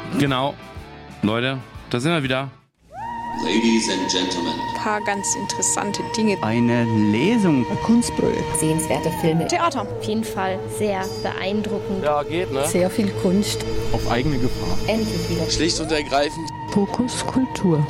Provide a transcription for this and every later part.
Genau. Leute, da sind wir wieder. Ladies and Gentlemen. Ein paar ganz interessante Dinge. Eine Lesung. Ein Kunstprojekt. Sehenswerte Filme. Theater. Auf jeden Fall sehr beeindruckend. Ja, geht, ne? Sehr viel Kunst. Auf eigene Gefahr. Endlich wieder. Schlicht und ergreifend. Fokus Kultur.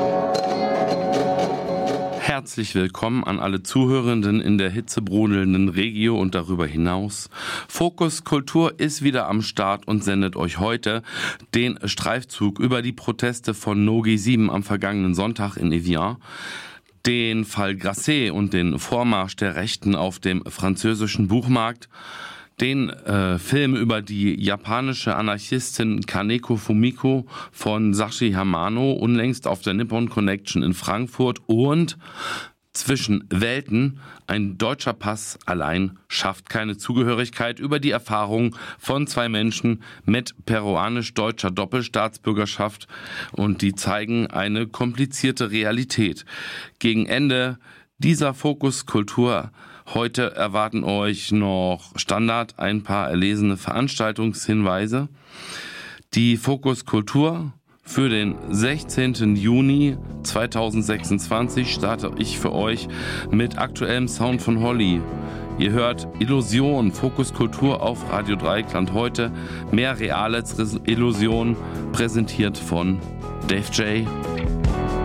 Herzlich willkommen an alle Zuhörenden in der hitzebrodelnden Regio und darüber hinaus. Fokus Kultur ist wieder am Start und sendet euch heute den Streifzug über die Proteste von No G7 am vergangenen Sonntag in Evian, den Fall Grasset und den Vormarsch der Rechten auf dem französischen Buchmarkt, den Film über die japanische Anarchistin Kaneko Fumiko von Sashi Hamano, unlängst auf der Nippon Connection in Frankfurt, und Zwischen Welten, ein deutscher Pass allein schafft keine Zugehörigkeit, über die Erfahrung von zwei Menschen mit peruanisch-deutscher Doppelstaatsbürgerschaft, und die zeigen eine komplizierte Realität. Gegen Ende dieser Fokus Kultur heute erwarten euch noch Standard ein paar erlesene Veranstaltungshinweise. Die Fokus Kultur für den 16. Juni 2026 starte ich für euch mit aktuellem Sound von Holly. Ihr hört Illusion, Fokus Kultur auf Radio Dreieckland heute. Mehr real als Illusion, präsentiert von Dave J.